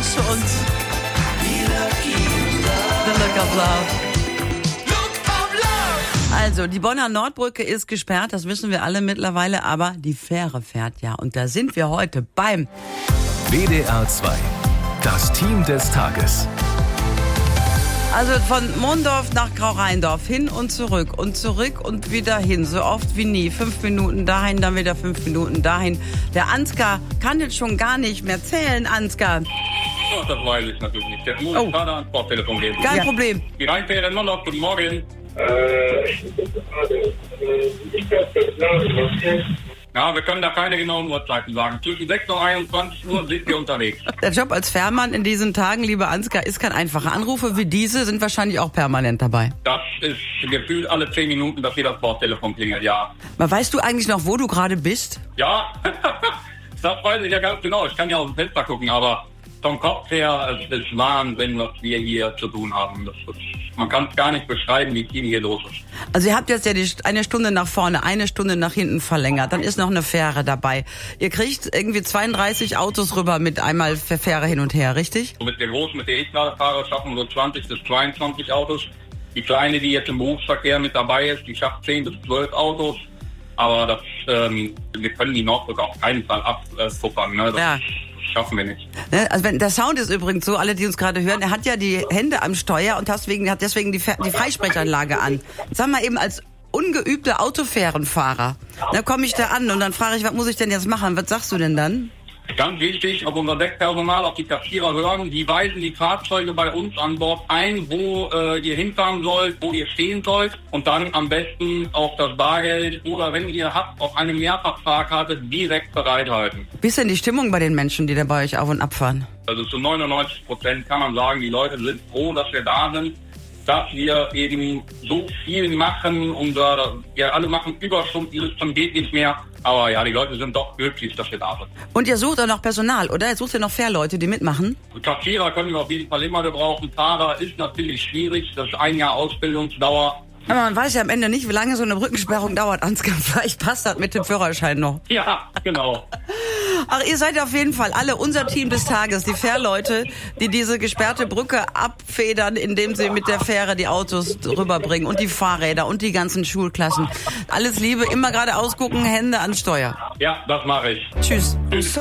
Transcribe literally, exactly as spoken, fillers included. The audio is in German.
Marsch und The Look of Love. Also, die Bonner Nordbrücke ist gesperrt, das wissen wir alle mittlerweile, aber die Fähre fährt ja. Und da sind wir heute beim W D R zwei, das Team des Tages. Also von Mondorf nach Grau-Rheindorf, hin und zurück und zurück und wieder hin, so oft wie nie. Fünf Minuten dahin, dann wieder fünf Minuten dahin. Der Ansgar kann jetzt schon gar nicht mehr zählen, Ansgar. Oh, das weiß ich natürlich nicht. Jetzt muss Oh. ich gerade ans Bordtelefon gehen. Kein Ja. Problem. Die Rheinfähre in Mondorf, guten Morgen. Äh, ich bin gerade, äh, ich bin gerade, Ja, wir können da keine genauen Uhrzeiten sagen. Zwischen sechs und einundzwanzig Uhr sind wir unterwegs. Der Job als Fährmann in diesen Tagen, lieber Ansgar, ist kein einfacher. Anrufe wie diese sind wahrscheinlich auch permanent dabei. Das ist gefühlt alle zehn Minuten, dass hier das Bordtelefon klingelt, ja. Aber weißt du eigentlich noch, wo du gerade bist? Ja, das weiß ich ja ganz genau. Ich kann ja aus dem Fenster gucken, aber vom Kopf her, es ist Wahnsinn, was wir hier zu tun haben. Das ist, man kann es gar nicht beschreiben, wie viel hier los ist. Also ihr habt jetzt ja die, eine Stunde nach vorne, eine Stunde nach hinten verlängert. Dann ist noch eine Fähre dabei. Ihr kriegt irgendwie zweiunddreißig Autos rüber mit einmal für Fähre hin und her, richtig? So mit der Großen, mit der ich gerade fahre, schaffen so zwanzig bis zweiundzwanzig Autos. Die Kleine, die jetzt im Berufsverkehr mit dabei ist, die schafft zehn bis zwölf Autos. Aber das, ähm, wir können die Nordbrücke auf keinen Fall abpuffern. Ne? Das Ja. schaffen wir nicht. Ne? Also wenn, der Sound ist übrigens so, alle, die uns gerade hören, er hat ja die Hände am Steuer und deswegen, hat deswegen die, Fe- die Freisprechanlage an. Sag mal eben, als ungeübter Autofährenfahrer, da komme ich da an und dann frage ich, was muss ich denn jetzt machen? Was sagst du denn dann? Ganz wichtig, ob unser Deckpersonal, ob die Kassierer hören, die weisen die Fahrzeuge bei uns an Bord ein, wo äh, ihr hinfahren sollt, wo ihr stehen sollt und dann am besten auch das Bargeld oder wenn ihr habt, auf eine Mehrfachfahrkarte direkt bereithalten. Wie ist denn die Stimmung bei den Menschen, die da bei euch auf und abfahren? Also zu neunundneunzig Prozent kann man sagen, die Leute sind froh, dass wir da sind, dass wir eben so viel machen und äh, ja, alle machen Überstunden, die Listen geht nicht mehr. Aber ja, die Leute sind doch glücklich, dass wir da sind. Und ihr sucht auch noch Personal, oder? Ihr sucht ja noch Fährleute, die mitmachen? Kassierer können wir auf jeden Fall immer gebrauchen. Fahrer ist natürlich schwierig. Das ist ein Jahr Ausbildungsdauer. Aber man weiß ja am Ende nicht, wie lange so eine Brückensperrung dauert, Ansgar. Vielleicht passt das mit dem Führerschein noch. Ja, genau. Ach, ihr seid auf jeden Fall alle unser Team des Tages, die Fährleute, die diese gesperrte Brücke abfedern, indem sie mit der Fähre die Autos rüberbringen und die Fahrräder und die ganzen Schulklassen. Alles Liebe, immer gerade ausgucken, Hände ans Steuer. Ja, das mache ich. Tschüss. Tschüss.